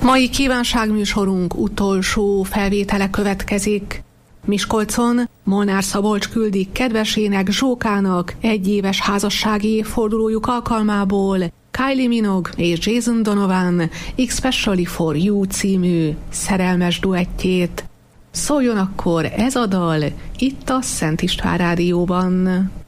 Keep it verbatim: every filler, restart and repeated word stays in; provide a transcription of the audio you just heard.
Mai kívánságműsorunk utolsó felvétele következik. Miskolcon Molnár Szabolcs küldik kedvesének, Zsókának egyéves házassági évfordulójuk alkalmából Kylie Minogue és Jason Donovan Especially for You című szerelmes duettjét. Szóljon akkor ez a dal itt a Szent István Rádióban.